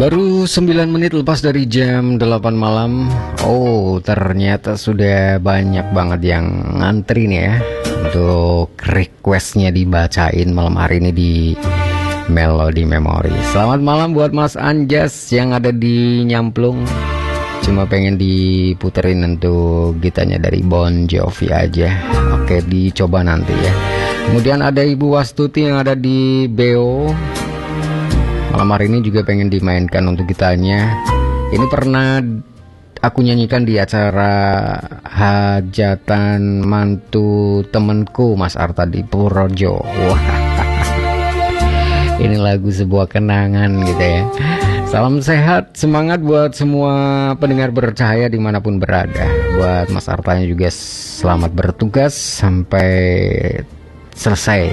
Baru 9 menit lepas dari jam 8 malam. Oh, ternyata sudah banyak banget yang ngantri nih ya untuk requestnya dibacain malam hari ini di Melody Memory. Selamat malam buat Mas Anjas yang ada di Nyamplung. Cuma pengen diputerin untuk gitanya dari Bon Jovi aja. Oke, dicoba nanti ya. Kemudian ada Ibu Wastuti yang ada di Beo. Malam hari ini juga pengen dimainkan untuk gitanya. Ini pernah aku nyanyikan di acara hajatan mantu temenku Mas Arta di Purworejo. Wah, ini lagu sebuah kenangan gitu ya. Salam sehat, semangat buat semua pendengar bercahaya dimanapun berada. Buat Mas Artanya juga selamat bertugas sampai selesai.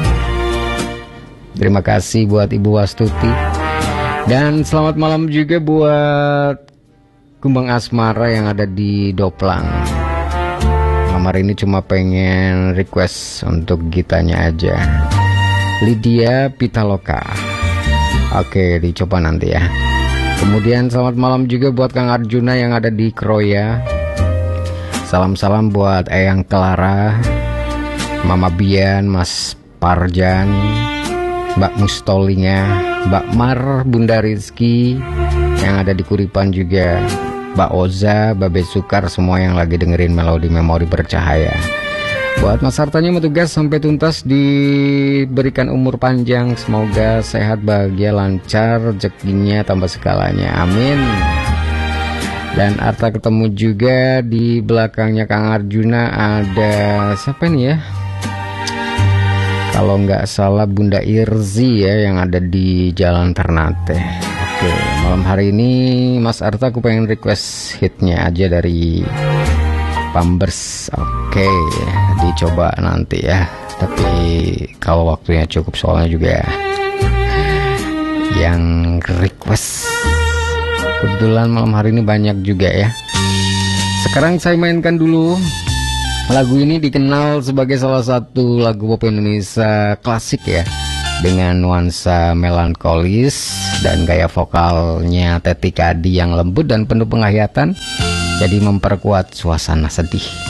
Terima kasih buat Ibu Wastuti. Dan selamat malam juga buat Kumbang Asmara yang ada di Doplang. Malam hari ini cuma pengen request untuk gitanya aja. Lydia Pitaloka. Oke, dicoba nanti ya. Kemudian selamat malam juga buat Kang Arjuna yang ada di Kroya. Salam-salam buat Eyang Clara, Mama Bian, Mas Parjan, Mbak Mustolinga, Mbak Mar, Bunda Rizky yang ada di Kuripan juga, Mbak Oza, Babe Sukar, semua yang lagi dengerin Melody Memory bercahaya. Buat Mas Hartanya bertugas sampai tuntas, diberikan umur panjang, semoga sehat, bahagia, lancar, rezekinya tambah segalanya, amin. Dan Arta ketemu juga di belakangnya Kang Arjuna ada siapa nih ya? Kalau nggak salah Bunda Irzi ya yang ada di Jalan Ternate. Oke, malam hari ini Mas Arta aku pengen request hitnya aja dari Pampers. Oke, dicoba nanti ya. Tapi kalau waktunya cukup soalnya juga yang request kebetulan malam hari ini banyak juga ya. Sekarang saya mainkan dulu. Lagu ini dikenal sebagai salah satu lagu pop Indonesia klasik ya, dengan nuansa melankolis dan gaya vokalnya Teti Kadi yang lembut dan penuh penghayatan, jadi memperkuat suasana sedih.